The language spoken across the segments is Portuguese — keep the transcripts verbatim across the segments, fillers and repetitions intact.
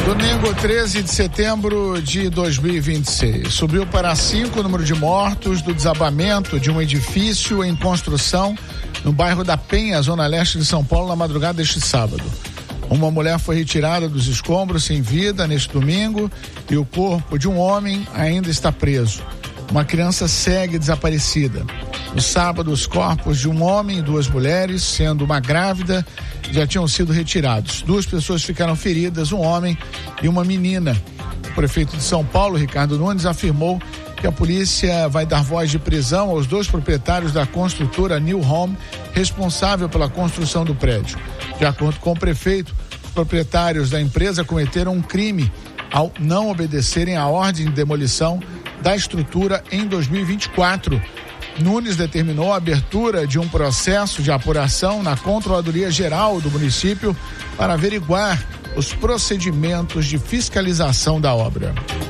Domingo, treze de setembro de dois mil e vinte e seis. Subiu para cinco o número de mortos do desabamento de um edifício em construção no bairro da Penha, zona leste de São Paulo, na madrugada deste sábado. Uma mulher foi retirada dos escombros sem vida neste domingo e o corpo de um homem ainda está preso. Uma criança segue desaparecida. No sábado, os corpos de um homem e duas mulheres, sendo uma grávida, já tinham sido retirados. Duas pessoas ficaram feridas, um homem e uma menina. O prefeito de São Paulo, Ricardo Nunes, afirmou que a polícia vai dar voz de prisão aos dois proprietários da construtora New Home, responsável pela construção do prédio. De acordo com o prefeito, os proprietários da empresa cometeram um crime ao não obedecerem à ordem de demolição da estrutura em dois mil e vinte e quatro. Nunes determinou a abertura de um processo de apuração na Controladoria Geral do município para averiguar os procedimentos de fiscalização da obra.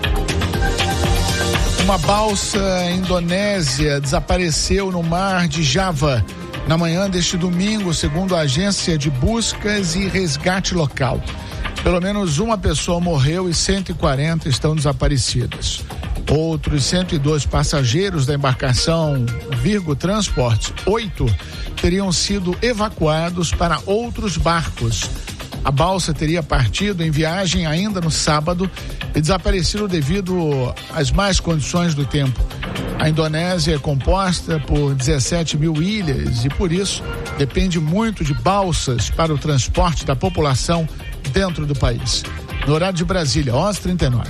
Uma balsa indonésia desapareceu no mar de Java na manhã deste domingo, segundo a agência de buscas e resgate local. Pelo menos uma pessoa morreu e cento e quarenta estão desaparecidas. Outros cento e dois passageiros da embarcação Virgo Transport oito teriam sido evacuados para outros barcos. A balsa teria partido em viagem ainda no sábado e desaparecido devido às más condições do tempo. A Indonésia é composta por dezessete mil ilhas e, por isso, depende muito de balsas para o transporte da população dentro do país. No horário de Brasília, onze e trinta e nove.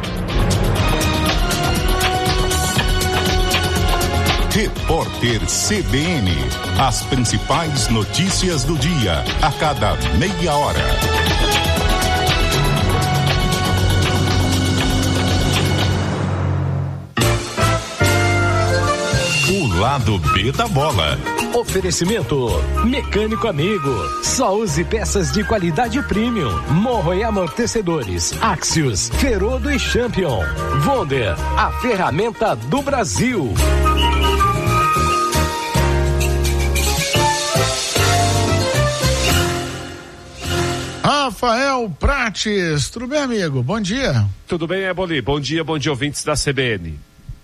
Repórter C B N. As principais notícias do dia, a cada meia hora. O lado B da bola. Oferecimento Mecânico Amigo. Só use peças de qualidade premium. Morro e amortecedores. Axios, Ferodo e Champion. Wonder, a ferramenta do Brasil. Rafael Prates, tudo bem, amigo? Bom dia. Tudo bem, Eboli? Bom dia, bom dia, ouvintes da C B N.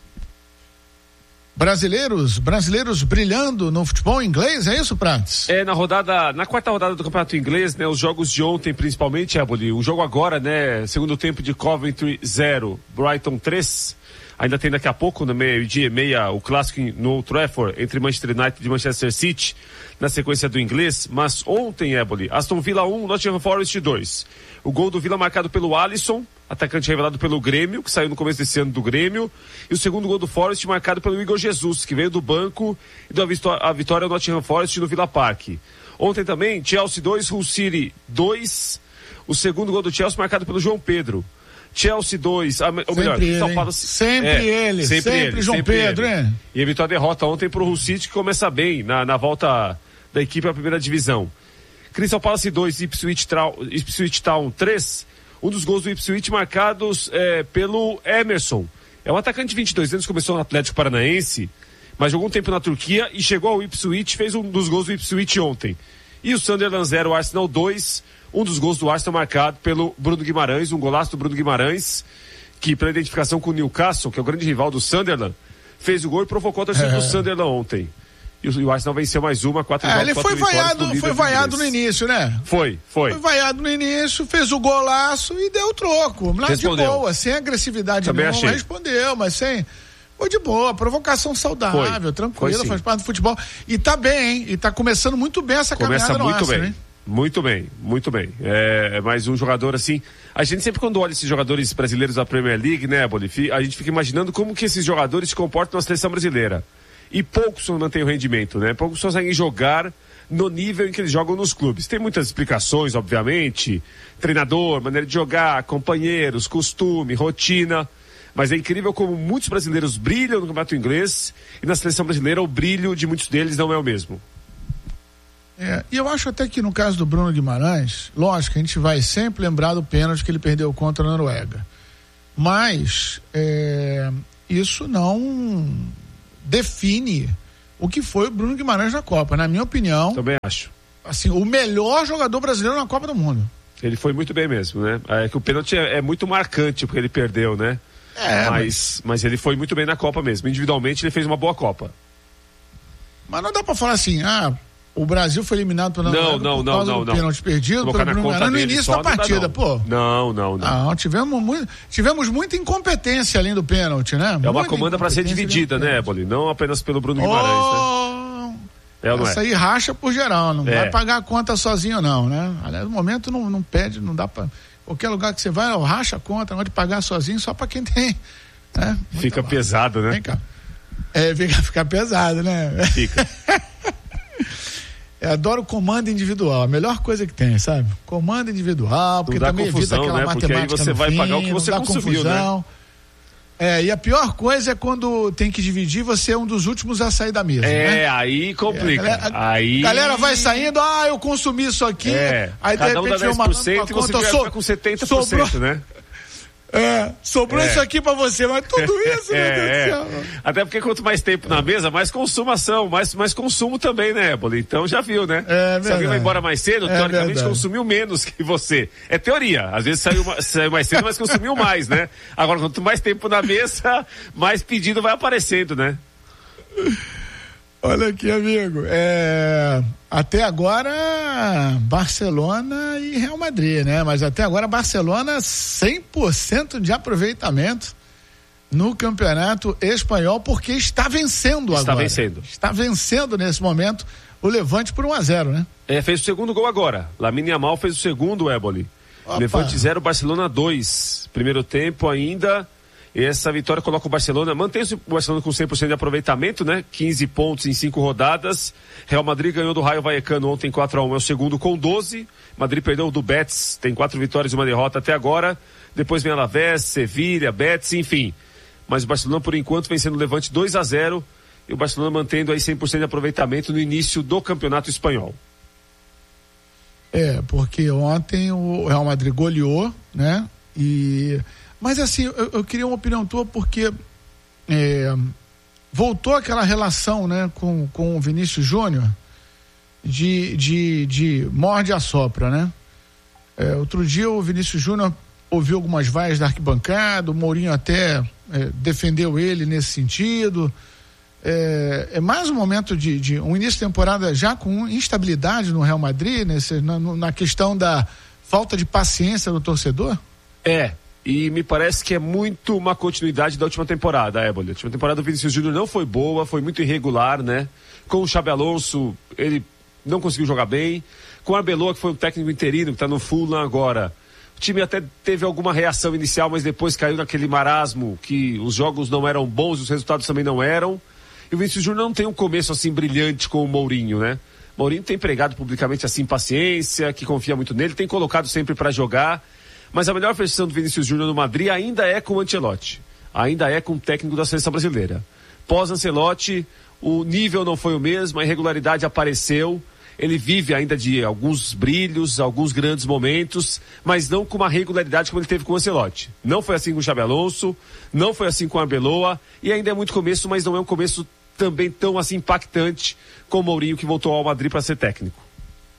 Brasileiros, brasileiros brilhando no futebol inglês, é isso, Prates? É, na rodada, na quarta rodada do Campeonato Inglês, né, os jogos de ontem, principalmente, Eboli, o jogo agora, né, segundo tempo de Coventry zero, Brighton três, ainda tem daqui a pouco, no meio-dia e meia, o clássico no Old Trafford, entre Manchester United e Manchester City, na sequência do inglês, mas ontem, Eboli, Aston Villa um, Nottingham Forest dois. O gol do Villa marcado pelo Alisson, atacante revelado pelo Grêmio, que saiu no começo desse ano do Grêmio, e o segundo gol do Forest marcado pelo Igor Jesus, que veio do banco e deu a, vitó- a vitória ao Nottingham Forest no Villa Park. Ontem também, Chelsea dois, Hull City dois, o segundo gol do Chelsea marcado pelo João Pedro. Chelsea dois, ou sempre melhor, ele, São Paulo... Sempre é, ele, sempre, sempre ele, João sempre Pedro, ele. hein? E evitou a derrota ontem pro Hull City, que começa bem na, na volta da equipe à primeira divisão. Crystal Palace dois, Ipswich, Trau, Ipswich Town três, um dos gols do Ipswich marcados é, pelo Emerson. É um atacante de vinte e dois anos, começou no Atlético Paranaense, mas jogou um tempo na Turquia e chegou ao Ipswich, fez um dos gols do Ipswich ontem. E o Sunderland zero, Arsenal dois, um dos gols do Arsenal marcado pelo Bruno Guimarães, um golaço do Bruno Guimarães, que pela identificação com o Newcastle, que é o grande rival do Sunderland, fez o gol e provocou a torcida é. do Sunderland ontem. E o Arsenal venceu mais uma, quatro é, jogos, ele quatro foi vaiado, foi vaiado no início, né? Foi, foi. Foi vaiado no início, fez o golaço e deu o troco. Mas de boa, sem agressividade Também não, achei. respondeu, mas sem... Foi de boa, provocação saudável, foi. tranquila, foi, faz parte do futebol. E tá bem, hein? E tá começando muito bem essa Começa caminhada no muito Arsenal, bem. hein? Muito bem, muito bem. É mais um jogador assim. A gente sempre, quando olha esses jogadores brasileiros da Premier League, né, Bolif, a gente fica imaginando como que esses jogadores se comportam na seleção brasileira. E poucos mantêm o rendimento, né? Poucos conseguem jogar no nível em que eles jogam nos clubes. Tem muitas explicações, obviamente. Treinador, maneira de jogar, companheiros, costume, rotina. Mas é incrível como muitos brasileiros brilham no campeonato inglês e na seleção brasileira o brilho de muitos deles não é o mesmo. É, e eu acho até que no caso do Bruno Guimarães, lógico, a gente vai sempre lembrar do pênalti que ele perdeu contra a Noruega. Mas é, isso não define o que foi o Bruno Guimarães na Copa. Na minha opinião, também acho. Assim, o melhor jogador brasileiro na Copa do Mundo. Ele foi muito bem mesmo, né? É que o pênalti é, é muito marcante porque ele perdeu, né? É, mas, mas... mas ele foi muito bem na Copa mesmo. Individualmente ele fez uma boa Copa. Mas não dá pra falar assim, ah, o Brasil foi eliminado pelo não, não, por não, causa não, do não. pênalti perdido pelo Bruno Guarani no início da partida, não. pô. Não, não, não. Não, tivemos, muito, tivemos muita incompetência além do pênalti, né? É uma muita comanda pra ser dividida, né, Éboli? Não apenas pelo Bruno Guimarães, oh, né? É, não essa é? aí racha por geral, não é. vai pagar a conta sozinho não, né? Aliás, no momento não, não pede, não dá pra... Qualquer lugar que você vai, ó, racha a conta, não de pagar sozinho só pra quem tem, né? Fica pesado, né? Vem cá. É, fica, fica pesado, né? Fica. Eu adoro comando individual, a melhor coisa que tem, sabe? Comando individual, porque também confusão, evita aquela né? matemática. Porque aí você vai fim, pagar o que você consumiu, né? É, e a pior coisa é quando tem que dividir, você é um dos últimos a sair da mesa. É, né? aí complica. É, a galera, aí... galera vai saindo, ah, eu consumi isso aqui. É, aí de cada repente um dá dez por cento uma e você conta, so, so, com setenta por cento, sobrou, né? É, sobrou é. isso aqui pra você, mas tudo isso, é, meu Deus é. do céu. Até porque quanto mais tempo na mesa, mais consumação, mais, mais consumo também, né, Éboli? Então já viu, né? É, se alguém vai embora mais cedo, é teoricamente verdade. consumiu menos que você. É teoria. Às vezes saiu, saiu mais cedo, mas consumiu mais, né? Agora, quanto mais tempo na mesa, mais pedido vai aparecendo, né? Olha aqui, amigo. É, até agora, Barcelona e Real Madrid, né? Mas até agora, Barcelona cem por cento de aproveitamento no Campeonato Espanhol, porque está vencendo está agora. Está vencendo. Está vencendo nesse momento o Levante por um a zero, né? É, fez o segundo gol agora. Lamine Yamal fez o segundo, Éboli. Levante zero, Barcelona dois. Primeiro tempo ainda... Essa vitória coloca o Barcelona, mantém o Barcelona com cem por cento de aproveitamento, né? quinze pontos em cinco rodadas. Real Madrid ganhou do Rayo Vallecano ontem quatro a um, é o segundo com doze. Madrid perdeu do Betis, tem quatro vitórias e uma derrota até agora. Depois vem Alavés, Sevilha, Betis, enfim. Mas o Barcelona, por enquanto, vencendo o Levante dois a zero. E o Barcelona mantendo aí cem por cento de aproveitamento no início do Campeonato Espanhol. É, porque ontem o Real Madrid goleou, né? E... Mas assim, eu, eu queria uma opinião tua, porque é, voltou aquela relação, né, com, com o Vinícius Júnior de, de, de morde a sopra, né? É, outro dia o Vinícius Júnior ouviu algumas vaias da arquibancada, o Mourinho até é, defendeu ele nesse sentido. É, é mais um momento de, de um início de temporada já com instabilidade no Real Madrid, nesse, na, na questão da falta de paciência do torcedor? É. E me parece que é muito uma continuidade da última temporada, Éboli. A última temporada do Vinícius Júnior não foi boa, foi muito irregular, né? Com o Xabi Alonso, ele não conseguiu jogar bem. Com o Arbeloa, que foi um técnico interino, que está no Fulham agora. O time até teve alguma reação inicial, mas depois caiu naquele marasmo que os jogos não eram bons e os resultados também não eram. E o Vinícius Júnior não tem um começo assim brilhante com o Mourinho, né? O Mourinho tem pregado publicamente assim paciência, que confia muito nele, tem colocado sempre para jogar. Mas a melhor versão do Vinícius Júnior no Madrid ainda é com o Ancelotti. Ainda é com o técnico da seleção brasileira. Pós-Ancelotti, o nível não foi o mesmo, a irregularidade apareceu. Ele vive ainda de alguns brilhos, alguns grandes momentos, mas não com uma regularidade como ele teve com o Ancelotti. Não foi assim com o Xabi Alonso, não foi assim com o Arbeloa, e ainda é muito começo, mas não é um começo também tão assim impactante como o Mourinho, que voltou ao Madrid para ser técnico.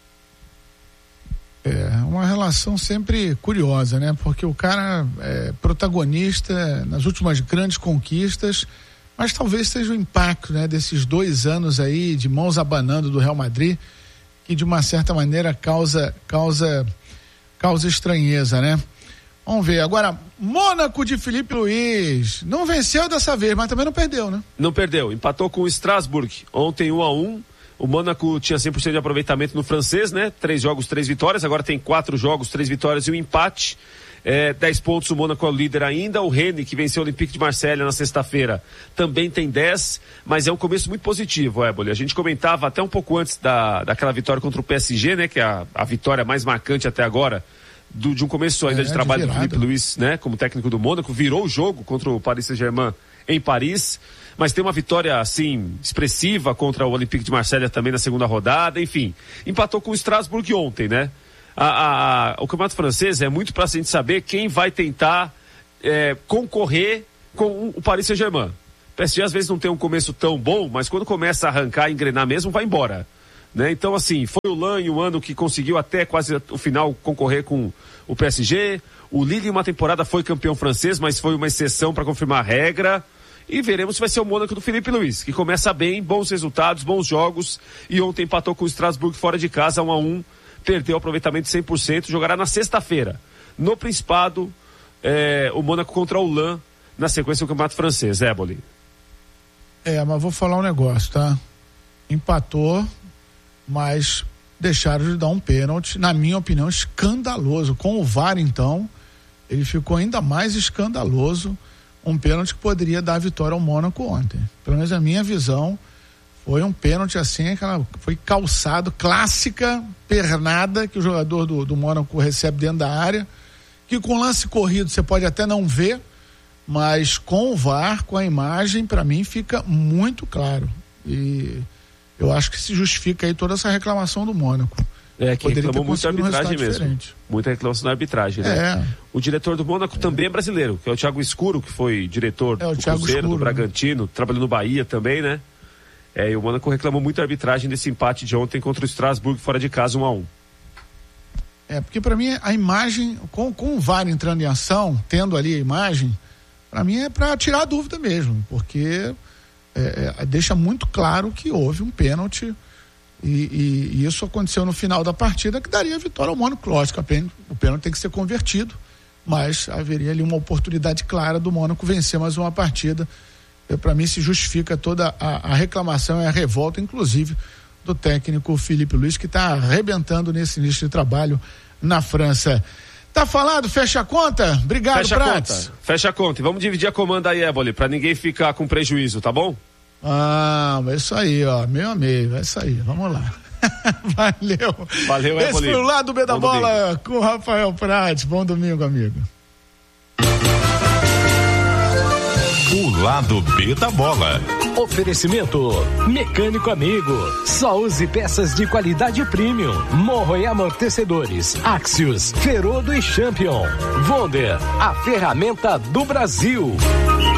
É uma relação sempre curiosa, né? Porque o cara é protagonista nas últimas grandes conquistas, mas talvez seja o impacto, né, desses dois anos aí de mãos abanando do Real Madrid, que de uma certa maneira causa, causa, causa estranheza, né? Vamos ver. Agora, Mônaco de Felipe Luiz não venceu dessa vez, mas também não perdeu, né? Não perdeu, empatou com o Strasbourg ontem um a um. O Mônaco tinha cem por cento de aproveitamento no francês, né? Três jogos, três vitórias. Agora tem quatro jogos, três vitórias e um empate. É, dez pontos, o Mônaco é o líder ainda. O Rennes, que venceu o Olympique de Marselha na sexta-feira, também tem dez. Mas é um começo muito positivo, Éboli. A gente comentava até um pouco antes da, daquela vitória contra o P S G, né? Que é a, a vitória mais marcante até agora. Do, de um começo ainda é, de trabalho de do Felipe Luiz, né? Como técnico do Mônaco. Virou o jogo contra o Paris Saint-Germain em Paris. Mas tem uma vitória, assim, expressiva contra o Olympique de Marselha também na segunda rodada, enfim. Empatou com o Strasbourg ontem, né? A, a, a, o campeonato francês é muito pra gente saber quem vai tentar é, concorrer com o Paris Saint-Germain. O P S G às vezes não tem um começo tão bom, mas quando começa a arrancar, engrenar mesmo, vai embora. né? Então, assim, foi o Lan em um ano que conseguiu até quase o final concorrer com o P S G. O Lille em uma temporada foi campeão francês, mas foi uma exceção para confirmar a regra. E veremos se vai ser o Mônaco do Felipe Luiz, que começa bem, bons resultados, bons jogos. E ontem empatou com o Strasbourg fora de casa, um a um. Perdeu o aproveitamento de cem por cento. Jogará na sexta-feira, no Principado, é, o Mônaco contra o Lan, na sequência do Campeonato Francês. Éboli. É, mas vou falar um negócio, tá? Empatou, mas deixaram de dar um pênalti, na minha opinião, escandaloso. Com o V A R, então, ele ficou ainda mais escandaloso. Um pênalti que poderia dar a vitória ao Mônaco ontem. Pelo menos a minha visão, foi um pênalti assim, aquela, foi calçado, clássica pernada que o jogador do, do Mônaco recebe dentro da área, que com lance corrido você pode até não ver, mas com o V A R, com a imagem, para mim fica muito claro. E eu acho que se justifica aí toda essa reclamação do Mônaco. É, que Poderia reclamou muito da arbitragem um mesmo. Diferente. Muita reclamação da arbitragem, né? É. O diretor do Mônaco é. também é brasileiro, que é o Thiago Escuro, que foi diretor é, do Thiago Cruzeiro, Escuro, do Bragantino, né? Trabalhou no Bahia também, né? É, e o Mônaco reclamou muito da arbitragem desse empate de ontem contra o Strasbourg fora de casa, um a um. É, porque para mim a imagem, com, com o V A R entrando em ação, tendo ali a imagem, para mim é para tirar a dúvida mesmo, porque é, é, deixa muito claro que houve um pênalti e, e, e isso aconteceu no final da partida, que daria a vitória ao Mônaco. Lógico, o pênalti tem que ser convertido, mas haveria ali uma oportunidade clara do Mônaco vencer mais uma partida. É, para mim se justifica toda a, a reclamação e a revolta, inclusive do técnico Felipe Luiz, que está arrebentando nesse início de trabalho na França. Tá falado, fecha a conta? Obrigado, fecha Prats. A conta, fecha a conta. E vamos dividir a comanda aí, Éboli, para ninguém ficar com prejuízo, tá bom? Ah, é isso aí, ó, meio a meio, é isso aí, vamos lá. Valeu. Valeu, Éboli. Esse foi o Lado B da Bom Bola domingo. com o Rafael Prats. Bom domingo, amigo. O Lado B da Bola. Oferecimento Mecânico Amigo. Só use peças de qualidade premium. Morro e amortecedores. Axios, Ferodo e Champion. Wonder, a ferramenta do Brasil.